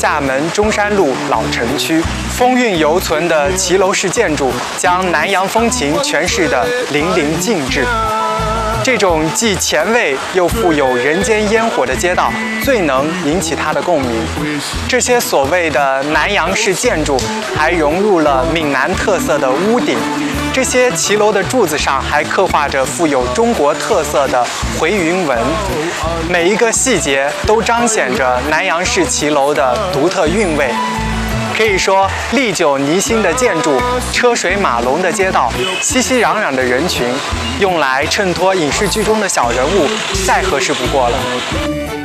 厦门中山路老城区，风韵犹存的骑楼式建筑将南洋风情诠释得淋漓尽致。这种既前卫又富有人间烟火的街道，最能引起他的共鸣。这些所谓的南洋式建筑还融入了闽南特色的屋顶，这些骑楼的柱子上还刻画着富有中国特色的回云纹，每一个细节都彰显着南洋式骑楼的独特韵味。可以说，历久弥新的建筑、车水马龙的街道、熙熙攘攘的人群，用来衬托影视剧中的小人物，再合适不过了。